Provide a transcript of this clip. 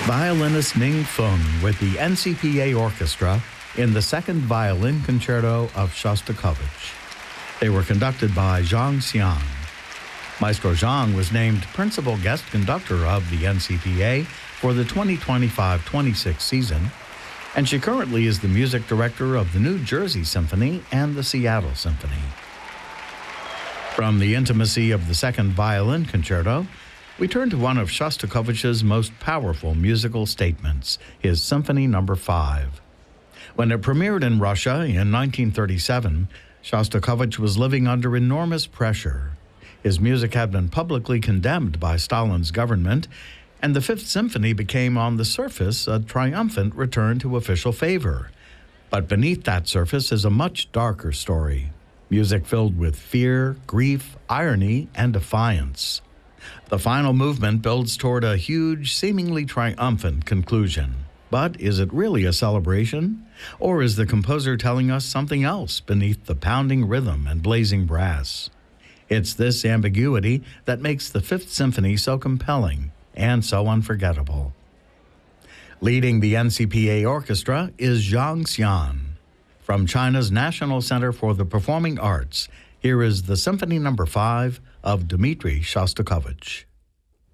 violinist Ning Fung with the NCPA Orchestra in the Second Violin Concerto of Shostakovich. They were conducted by Zhang Xian. Maestro Zhang was named principal guest conductor of the NCPA for the 2025-26 season, and she currently is the music director of the New Jersey Symphony and the Seattle Symphony. From the intimacy of the Second Violin Concerto, we turn to one of Shostakovich's most powerful musical statements, his Symphony No. 5. When it premiered in Russia in 1937, Shostakovich was living under enormous pressure. His music had been publicly condemned by Stalin's government, and the Fifth Symphony became, on the surface, a triumphant return to official favor. But beneath that surface is a much darker story, music filled with fear, grief, irony, and defiance. The final movement builds toward a huge, seemingly triumphant conclusion. But is it really a celebration? Or is the composer telling us something else beneath the pounding rhythm and blazing brass? It's this ambiguity that makes the Fifth Symphony so compelling and so unforgettable. Leading the NCPA Orchestra is Zhang Xian. From China's National Center for the Performing Arts, here is the Symphony No. 5 of Dmitri Shostakovich.